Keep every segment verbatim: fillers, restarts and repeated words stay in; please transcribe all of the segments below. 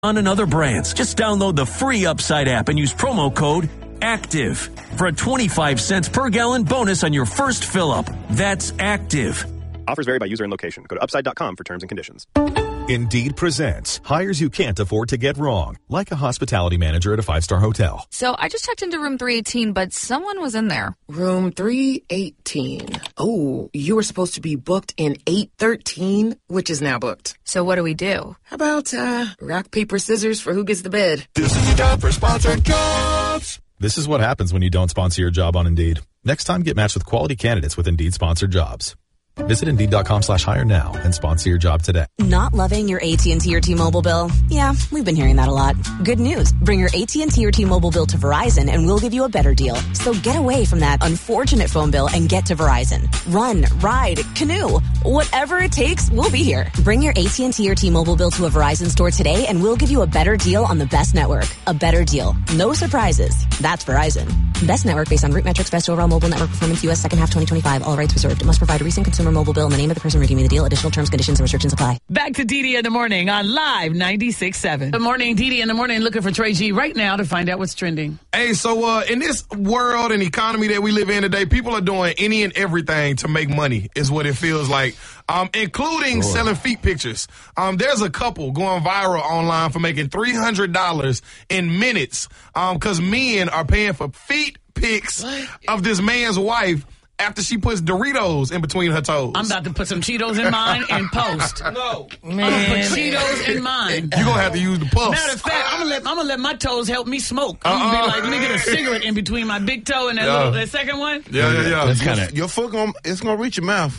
On and other brands. Just download the free Upside app and use promo code ACTIVE for a twenty-five cents per gallon bonus on your first fill-up. That's ACTIVE. Offers vary by user and location. Go to upside dot com for terms and conditions. Indeed presents hires you can't afford to get wrong, like a hospitality manager at a five-star hotel. So I just checked into room three eighteen, but someone was in there. Room three eighteen. Oh, you were supposed to be booked in eight thirteen, which is now booked. So what do we do? How about uh, rock, paper, scissors for who gets the bed? This is your time for sponsored jobs. This is what happens when you don't sponsor your job on Indeed. Next time, get matched with quality candidates with Indeed sponsored jobs. Visit Indeed.com slash hire now and sponsor your job today. Not loving your A T and T or T-Mobile bill? Yeah, we've been hearing that a lot. Good news. Bring your A T and T or T-Mobile bill to Verizon and we'll give you a better deal. So get away from that unfortunate phone bill and get to Verizon. Run, ride, canoe. Whatever it takes, we'll be here. Bring your A T and T or T-Mobile bill to a Verizon store today and we'll give you a better deal on the best network. A better deal. No surprises. That's Verizon. Best network based on root metrics, best overall mobile network performance, U S second half twenty twenty-five. All rights reserved. It must provide a recent consumer mobile bill and the name of the person redeeming the deal. Additional terms, conditions, and restrictions apply. Back to Dee Dee in the morning on Live ninety-six point seven. Good morning, Dee Dee in the morning. Looking for Trey G right now to find out what's trending. Hey, so uh, in this world and economy that we live in today, people are doing any and everything to make money, is what it feels like, um, including Boy. selling feet pictures. Um, there's a couple going viral online for making three hundred dollars in minutes because um, men are paying for feet pics what? of this man's wife after she puts Doritos in between her toes. I'm about to put some Cheetos in mine and post. No. Man. I'm going to put Cheetos in mine. You're going to have to use the puffs. Matter of fact, I'm going to let I'm gonna let my toes help me smoke. I'm going to Uh-uh. be like, let me get a cigarette in between my big toe and that, Yeah. little, that second one. Yeah, yeah, yeah. That's kinda, your foot, gonna, it's going to reach your mouth.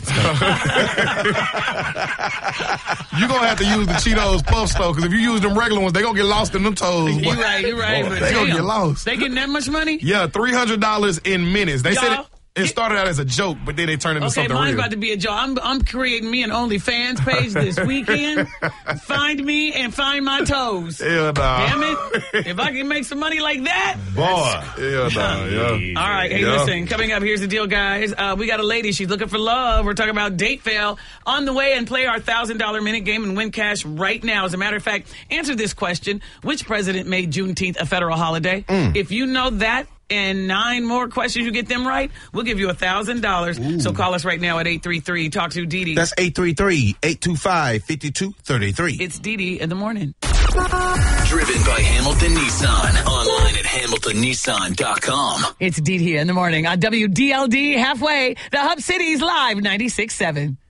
You're going to have to use the Cheetos puffs, though, because if you use them regular ones, they're going to get lost in them toes. You're right, you're right. But They're going to damn, get lost. They getting that much money? Yeah, three hundred dollars in minutes. They Y'all, said it, it started out as a joke, but then they turned into okay, something mine's real. about to be a joke. I'm, I'm creating me an OnlyFans page this weekend. Find me and find my toes. Hell nah. Damn it. If I can make some money like that. Boy. Hell nah, yeah. All right, hey, Yeah. listen, coming up, here's the deal, guys. Uh, we got a lady. She's looking for love. We're talking about date fail on the way and play our one thousand dollars minute game and win cash right now. As a matter of fact, answer this question. Which president made Juneteenth a federal holiday? Mm. If you know that, and nine more questions, you get them right, we'll give you one thousand dollars. So call us right now at eight three three, talk to Dee Dee. That's eight three three, eight two five, five two three three. It's Dee Dee in the morning. Driven by Hamilton Nissan. Online at hamilton nissan dot com. It's Dee Dee in the morning on W D L D halfway, the Hub City's Live ninety-six point seven.